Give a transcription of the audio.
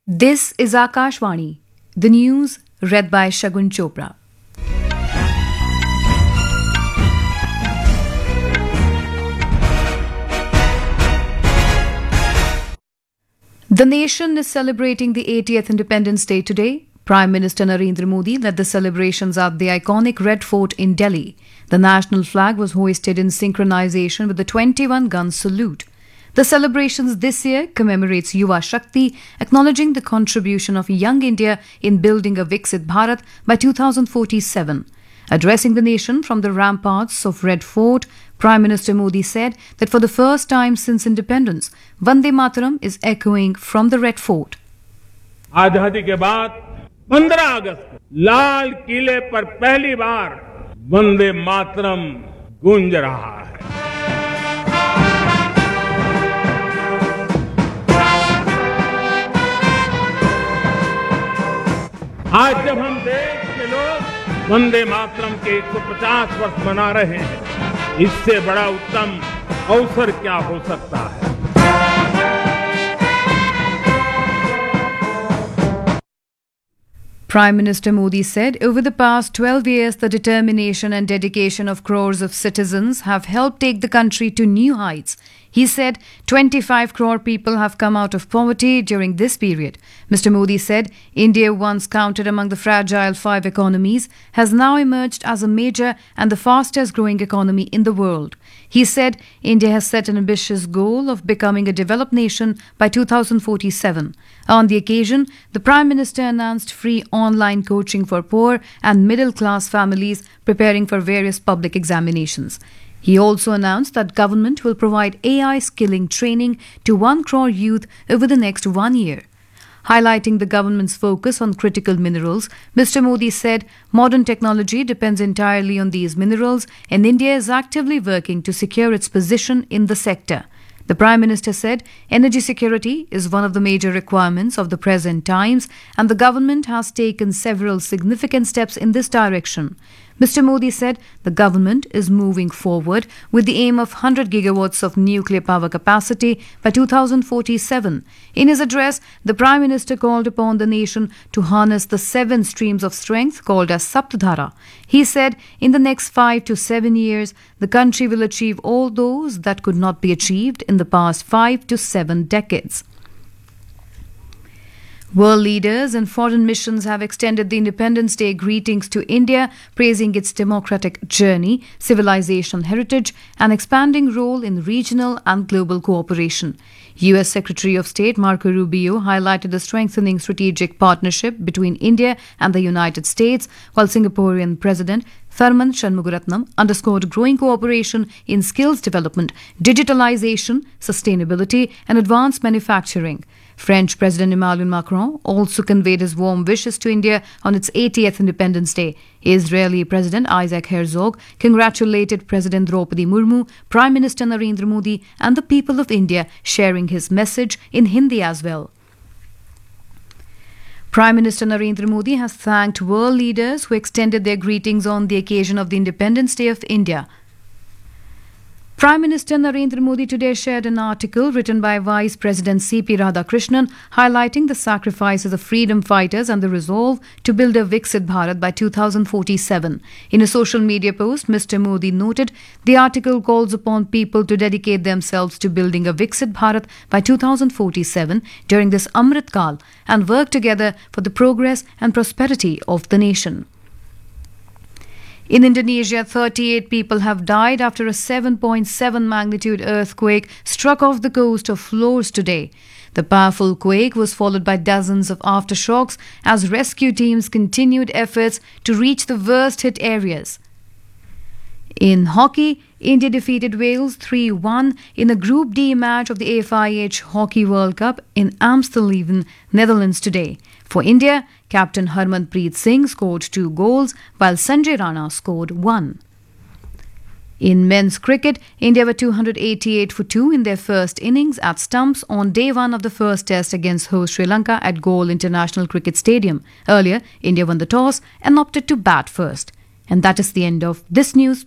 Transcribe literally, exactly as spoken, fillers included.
This is Akashvani, the news read by Shagun Chopra. The nation is celebrating the eightieth Independence Day today. Prime Minister Narendra Modi led the celebrations at the iconic Red Fort in Delhi. The national flag was hoisted in synchronization with the twenty-one gun salute. The celebrations this year commemorates Yuva Shakti, acknowledging the contribution of young India in building a Viksit Bharat by two thousand forty-seven. Addressing the nation from the ramparts of Red Fort, Prime Minister Modi said that for the first time since independence, Vande Mataram is echoing from the Red Fort. आजादी के बाद पंद्रह अगस्त को लाल किले पर पहली बार वंदे मातरम गूंज रहा है। आज जब हम देश के लोग वंदे मातरम के एक सौ पचास वर्ष मना रहे हैं, इससे बड़ा उत्तम अवसर क्या हो सकता है। Prime Minister Modi said over the past twelve years, the determination and dedication of crores of citizens have helped take the country to new heights. He said twenty-five crore people have come out of poverty during this period. Mister Modi said India, once counted among the fragile five economies, has now emerged as a major and the fastest growing economy in the world. He said India has set an ambitious goal of becoming a developed nation by two thousand forty-seven. On the occasion, the Prime Minister announced free online coaching for poor and middle class families preparing for various public examinations. He also announced that government will provide A I skilling training to one crore youth over the next one year. Highlighting the government's focus on critical minerals, Mister Modi said modern technology depends entirely on these minerals and India is actively working to secure its position in the sector. The Prime Minister said energy security is one of the major requirements of the present times and the government has taken several significant steps in this direction. Mister Modi said the government is moving forward with the aim of one hundred gigawatts of nuclear power capacity by two thousand forty-seven. In his address, the Prime Minister called upon the nation to harness the seven streams of strength called as Saptadhara. He said in the next five to seven years, the country will achieve all those that could not be achieved in the past five to seven decades. World leaders and foreign missions have extended the Independence Day greetings to India, praising its democratic journey, civilizational heritage, and expanding role in regional and global cooperation. U S Secretary of State Marco Rubio highlighted the strengthening strategic partnership between India and the United States, while Singaporean President Tharman Shanmugaratnam underscored growing cooperation in skills development, digitalization, sustainability, and advanced manufacturing. French President Emmanuel Macron also conveyed his warm wishes to India on its eightieth Independence Day. Israeli President Isaac Herzog congratulated President Draupadi Murmu, Prime Minister Narendra Modi, and the people of India, sharing his message in Hindi as well. Prime Minister Narendra Modi has thanked world leaders who extended their greetings on the occasion of the Independence Day of India. Prime Minister Narendra Modi today shared an article written by Vice President C P Radhakrishnan highlighting the sacrifices of freedom fighters and the resolve to build a Viksit Bharat by two thousand forty-seven. In a social media post, Mister Modi noted the article calls upon people to dedicate themselves to building a Viksit Bharat by two thousand forty-seven during this Amrit Kal and work together for the progress and prosperity of the nation. In Indonesia, thirty-eight people have died after a seven point seven magnitude earthquake struck off the coast of Flores today. The powerful quake was followed by dozens of aftershocks as rescue teams continued efforts to reach the worst hit areas. In hockey, India defeated Wales three one in a Group D match of the A F I H Hockey World Cup in Amstelveen, Netherlands today. For India, Captain Harmanpreet Singh scored two goals while Sanjay Rana scored one. In men's cricket, India were two hundred eighty-eight for two in their first innings at stumps on day one of the first test against host Sri Lanka at Galle International Cricket Stadium. Earlier, India won the toss and opted to bat first. And that is the end of this news.